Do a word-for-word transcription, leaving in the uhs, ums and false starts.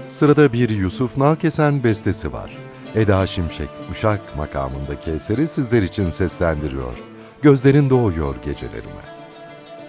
Sırada bir Yusuf Nalkesen bestesi var. Eda Şimşek, Uşak makamındaki eseri sizler için seslendiriyor. Gözlerin doğuyor gecelerime.